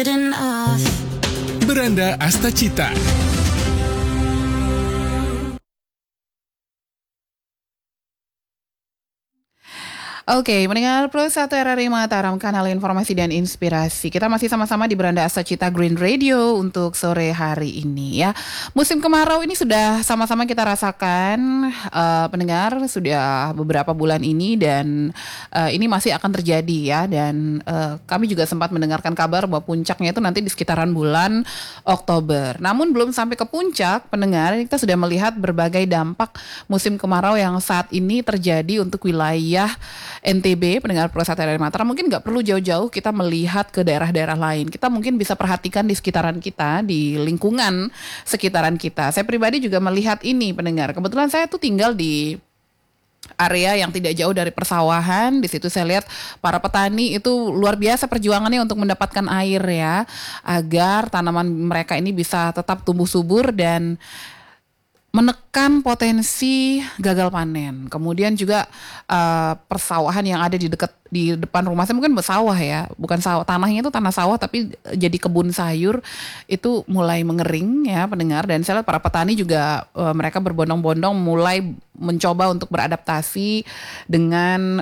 Beranda Astacita. Oke, mendengar Pro 1 RRI Mataram, kanal informasi dan inspirasi. Kita masih sama-sama di Beranda Astacita Green Radio untuk sore hari ini ya. Musim kemarau ini sudah sama-sama kita rasakan, pendengar, sudah beberapa bulan ini dan ini masih akan terjadi ya. Dan kami juga sempat mendengarkan kabar bahwa puncaknya itu nanti di sekitaran bulan Oktober. Namun belum sampai ke puncak, pendengar, kita sudah melihat berbagai dampak musim kemarau yang saat ini terjadi untuk wilayah NTB, pendengar Pro 1 RRI Mataram. Mungkin nggak perlu jauh-jauh kita melihat ke daerah-daerah lain. Kita mungkin bisa perhatikan di sekitaran kita, di lingkungan sekitaran kita. Saya pribadi juga melihat ini, pendengar. Kebetulan saya tuh tinggal di area yang tidak jauh dari persawahan. Di situ saya lihat para petani itu luar biasa perjuangannya untuk mendapatkan air ya, agar tanaman mereka ini bisa tetap tumbuh subur dan menekan potensi gagal panen. Kemudian juga persawahan yang ada di depan rumah saya, mungkin bersawah ya, bukan sawah, tanahnya itu tanah sawah tapi jadi kebun sayur, itu mulai mengering ya, pendengar. Dan saya lihat para petani juga mereka berbondong-bondong mulai mencoba untuk beradaptasi dengan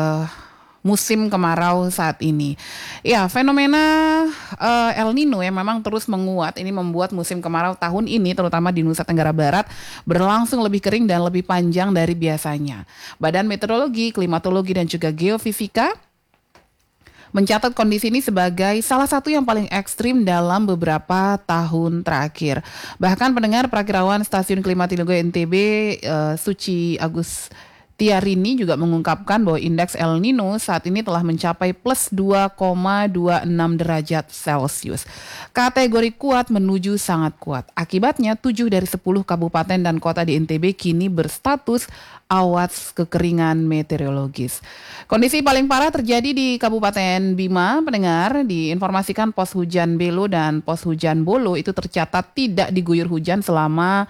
musim kemarau saat ini. Ya, fenomena El Nino yang memang terus menguat ini membuat musim kemarau tahun ini terutama di Nusa Tenggara Barat berlangsung lebih kering dan lebih panjang dari biasanya. Badan Meteorologi, Klimatologi dan juga Geofisika mencatat kondisi ini sebagai salah satu yang paling ekstrim dalam beberapa tahun terakhir. Bahkan pendengar, Prakirawan Stasiun Klimatologi NTB Suci Agus Tiarini juga mengungkapkan bahwa indeks El Nino saat ini telah mencapai plus 2,26 derajat Celcius. Kategori kuat menuju sangat kuat. Akibatnya 7 dari 10 kabupaten dan kota di NTB kini berstatus awas kekeringan meteorologis. Kondisi paling parah terjadi di Kabupaten Bima, pendengar. Diinformasikan pos hujan Belo dan pos hujan Bolo itu tercatat tidak diguyur hujan selama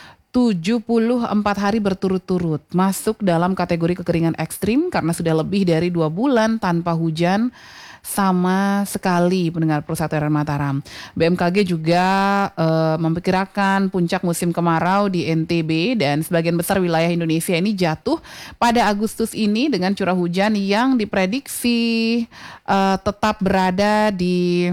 74 hari berturut-turut, masuk dalam kategori kekeringan ekstrim karena sudah lebih dari 2 bulan tanpa hujan sama sekali, pendengar Pro 1 RRI Mataram. BMKG juga memperkirakan puncak musim kemarau di NTB dan sebagian besar wilayah Indonesia ini jatuh pada Agustus ini dengan curah hujan yang diprediksi tetap berada di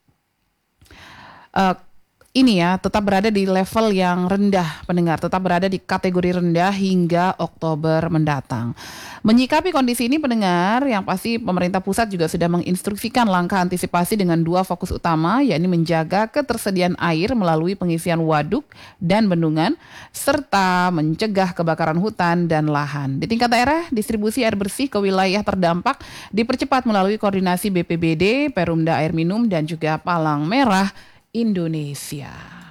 tetap berada di level yang rendah, pendengar, tetap berada di kategori rendah hingga Oktober mendatang. Menyikapi kondisi ini, pendengar, yang pasti pemerintah pusat juga sudah menginstruksikan langkah antisipasi dengan 2 fokus utama, yakni menjaga ketersediaan air melalui pengisian waduk dan bendungan, serta mencegah kebakaran hutan dan lahan. Di tingkat daerah, distribusi air bersih ke wilayah terdampak dipercepat melalui koordinasi BPBD, Perumda Air Minum, dan juga Palang Merah Indonesia.